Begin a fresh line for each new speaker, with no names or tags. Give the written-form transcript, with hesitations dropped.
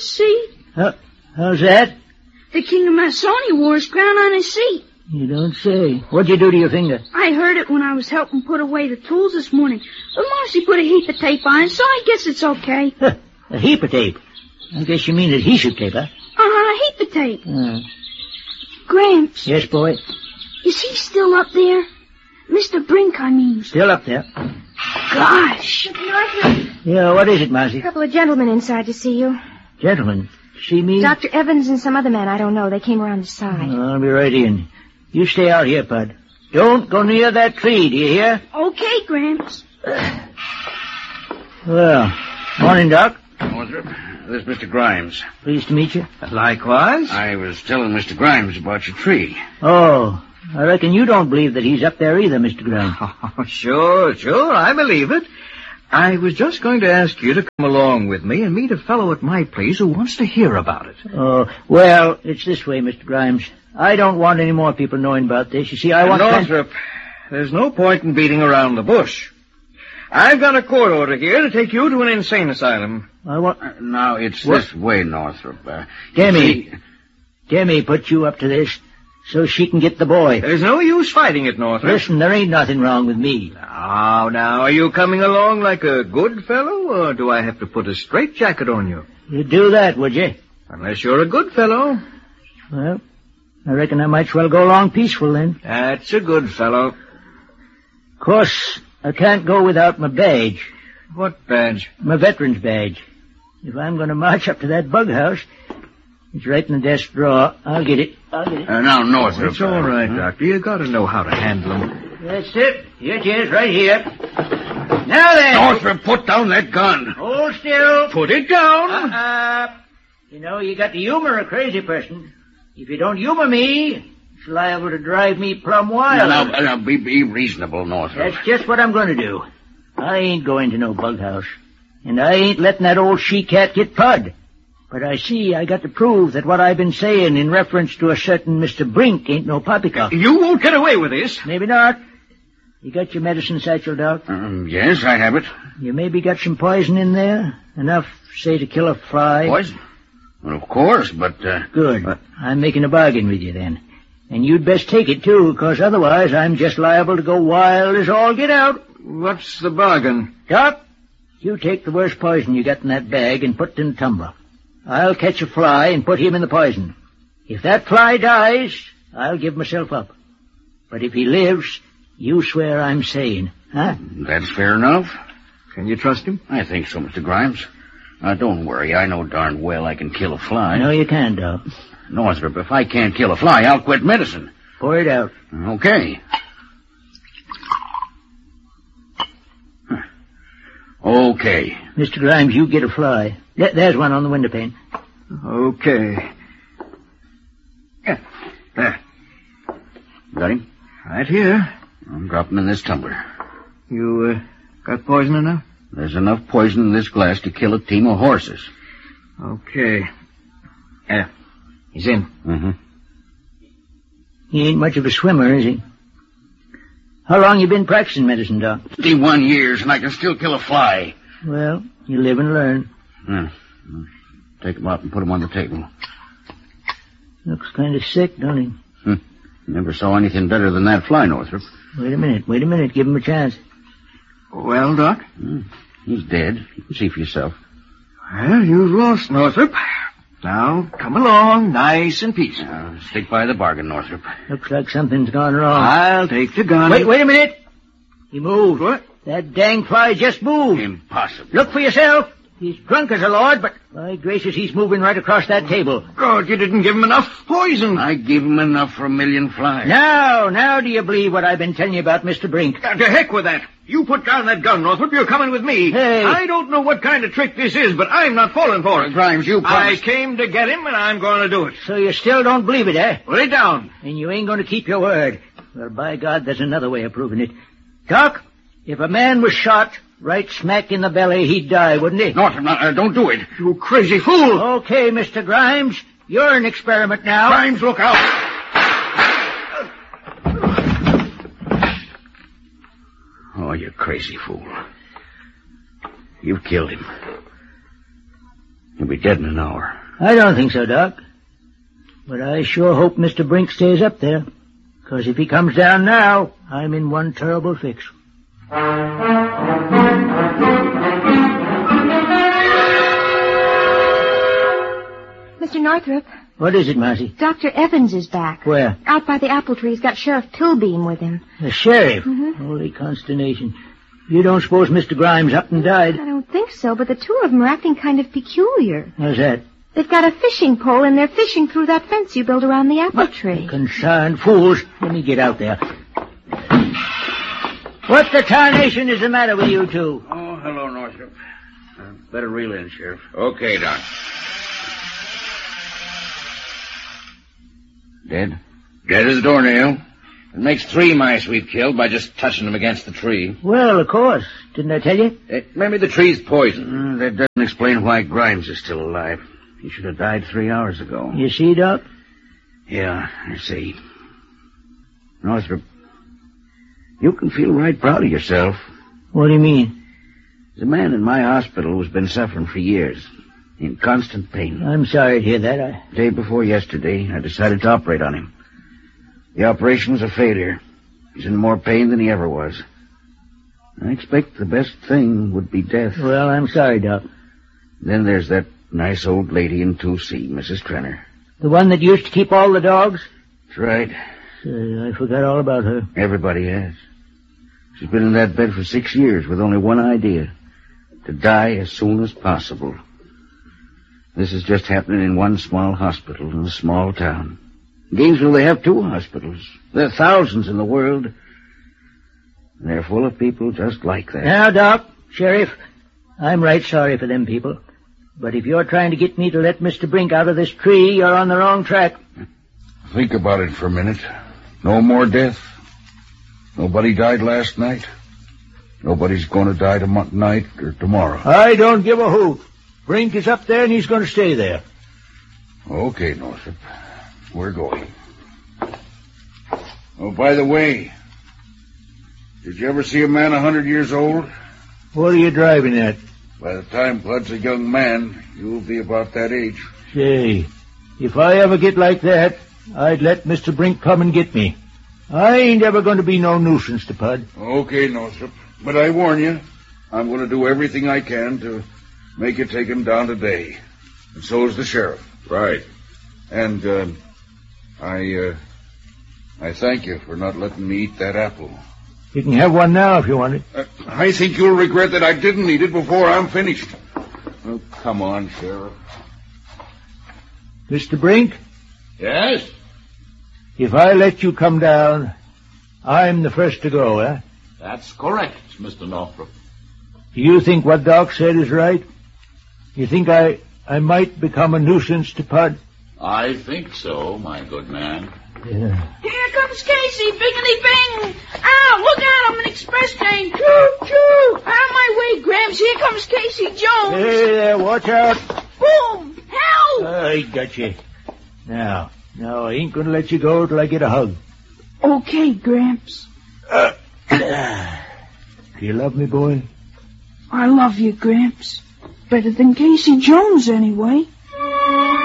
seat.
How's that?
The King of Masoni wore his crown on his seat.
You don't say. What'd you do to your finger?
I heard it when I was helping put away the tools this morning. But Marcy put a heap of tape on it, so I guess it's okay.
A heap of tape? I guess you mean adhesive tape, huh?
A heap of tape. Gramps.
Yes, boy?
Is he still up there? Mr. Brink, I mean.
Still up there.
Gosh.
Yeah, what is it, Marcy?
A couple of gentlemen inside to see you.
Gentlemen? See me?
Dr. Evans and some other man, I don't know. They came around the side.
I'll be right in. You stay out here, Bud. Don't go near that tree, do you hear?
Okay, Gramps.
Well, morning, Doc.
Northrop, this is Mr. Grimes.
Pleased to meet you.
Likewise.
I was telling Mr. Grimes about your tree.
Oh, I reckon you don't believe that he's up there either, Mr. Grimes.
Oh, sure, I believe it. I was just going to ask you to come along with me and meet a fellow at my place who wants to hear about it.
Oh, well, it's this way, Mr. Grimes. I don't want any more people knowing about this. You see, I want...
Northrop, there's no point in beating around the bush. I've got a court order here to take you to an insane asylum.
I want...
Now, it's this way, Northrop.
Demi put you up to this so she can get the boy.
There's no use fighting it, Northrop.
Listen, there ain't nothing wrong with me.
Now, are you coming along like a good fellow, or do I have to put a straitjacket on you?
You'd do that, would you?
Unless you're a good fellow.
Well, I reckon I might as well go along peaceful, then.
That's a good fellow.
Of course, I can't go without my badge.
What badge?
My veteran's badge. If I'm going to march up to that bug house, it's right in the desk drawer. I'll get it.
Now, Northrop.
It's all right, Doctor. You got to know how to handle them.
That's it. Here it is, right here. Now then.
Northrop, put down that gun.
Hold still.
Put it down.
You know, you got to humor a crazy person. If you don't humor me, it's liable to drive me plumb wild.
Now, be reasonable, Northrop.
That's just what I'm going to do. I ain't going to no bug house. And I ain't letting that old she-cat get Pud. But I see I got to prove that what I've been saying in reference to a certain Mr. Brink ain't no poppycock.
You won't get away with this.
Maybe not. You got your medicine satchel, Doc?
Yes, I have it.
You maybe got some poison in there? Enough, say, to kill a fly?
Poison? Well, of course, but...
Good. I'm making a bargain with you, then. And you'd best take it, too, because otherwise I'm just liable to go wild as all get out.
What's the bargain?
Doc, you take the worst poison you got in that bag and put it in a tumbler. I'll catch a fly and put him in the poison. If that fly dies, I'll give myself up. But if he lives, you swear I'm sane, huh?
That's fair enough.
Can you trust him?
I think so, Mr. Grimes. Don't worry. I know darn well I can kill a fly.
No, you can't, Doc.
Northrop, if I can't kill a fly, I'll quit medicine.
Pour it out.
Okay. Okay.
Mr. Grimes, you get a fly. There's one on the window pane.
Okay. There.
Got him?
Right here.
I'm dropping in this tumbler.
You, got poison enough?
There's enough poison in this glass to kill a team of horses.
Okay. He's in.
Mm-hmm.
He ain't much of a swimmer, is he? How long you been practicing medicine, Doc?
51 years, and I can still kill a fly.
Well, you live and learn.
Take him out and put him on the table.
Looks kind of sick, don't he?
Never saw anything better than that fly, Northrop.
Wait a minute. Give him a chance.
Well, Doc?
He's dead. You can see for yourself.
Well, you've lost, Northrop. Now, come along, nice and peaceful.
Stick by the bargain, Northrop.
Looks like something's gone wrong.
I'll take the gun.
Wait a minute. He moved.
What?
That dang fly just moved.
Impossible.
Look for yourself. He's drunk as a lord, but by gracious, he's moving right across that table.
God, you didn't give him enough poison.
I gave him enough for 1,000,000 flies.
Now do you believe what I've been telling you about Mr. Brink?
To heck with that. You put down that gun, Northrop. You're coming with me.
Hey.
I don't know what kind of trick this is, but I'm not falling for it.
Grimes, you promised.
I came to get him, and I'm going to do it.
So you still don't believe it, eh?
Put it down.
And you ain't going to keep your word. Well, by God, there's another way of proving it. Doc, if a man was shot right smack in the belly, he'd die, wouldn't he?
Northrop, don't do it.
You crazy fool.
Okay, Mr. Grimes, you're an experiment now.
Grimes, look out.
Oh, you crazy fool. You've killed him. He'll be dead in an hour.
I don't think so, Doc. But I sure hope Mr. Brink stays up there. 'Cause if he comes down now, I'm in one terrible fix.
Mr. Northrup,
What is it, Marcy?
Dr. Evans is back.
Where?
Out by the apple tree. He's got Sheriff Tilbeam with him.
The sheriff?
Mhm.
Holy consternation. You don't suppose Mr. Grimes up and died?
I don't think so, but the two of them are acting kind of peculiar.
How's that?
They've got a fishing pole, and they're fishing through that fence you built around the apple tree.
Concerned fools. Let me get out there. What the tarnation is the matter with you two?
Oh, hello, Northrop. Better reel in, Sheriff.
Okay, Doc.
Dead?
Dead as a doornail. It makes 3 mice we've killed by just touching them against the tree.
Well, of course. Didn't I tell you?
Maybe the tree's poisoned.
That doesn't explain why Grimes is still alive. He should have died 3 hours ago.
You see, Doc?
Yeah, I see. Northrop, you can feel right proud of yourself.
What do you mean?
There's a man in my hospital who's been suffering for years, in constant pain.
I'm sorry to hear that.
Day before yesterday, I decided to operate on him. The operation was a failure. He's in more pain than he ever was. I expect the best thing would be death.
Well, I'm sorry, Doc.
Then there's that nice old lady in 2C, Mrs. Trenner.
The one that used to keep all the dogs?
That's right.
I forgot all about her.
Everybody has. She's been in that bed for 6 years with only one idea. To die as soon as possible. This is just happening in one small hospital in a small town. In Gainesville, they have 2 hospitals. There are thousands in the world. And they're full of people just like that.
Now, Doc, Sheriff, I'm right sorry for them people. But if you're trying to get me to let Mr. Brink out of this tree, you're on the wrong track.
Think about it for a minute. No more death. Nobody died last night. Nobody's going to die tonight or tomorrow.
I don't give a hoot. Brink is up there and he's going to stay there.
Okay, Northrop. We're going. Oh, by the way, did you ever see a man 100 years old?
What are you driving at?
By the time Bud's a young man, you'll be about that age.
Say, if I ever get like that, I'd let Mr. Brink come and get me. I ain't ever going to be no nuisance to Pud.
Okay, Northrop. But I warn you, I'm going to do everything I can to make you take him down today. And so is the sheriff.
Right.
And, I thank you for not letting me eat that apple.
You can have one now if you want it.
I think you'll regret that I didn't eat it before I'm finished. Oh, come on, Sheriff.
Mr. Brink,
Yes?
if I let you come down, I'm the first to go, eh?
That's correct, Mr. Northrop.
Do you think what Doc said is right? You think I might become a nuisance to Pud?
I think so, my good man.
Yeah.
Here comes Casey, biggity bing! Ow, look out, I'm an express train! Choo, choo! Out of my way, Gramps, here comes Casey Jones!
Hey there, watch out!
Boom! Help!
I got you. Now, I ain't gonna let you go till I get a hug.
Okay, Gramps.
Do you love me, boy?
I love you, Gramps. Better than Casey Jones, anyway.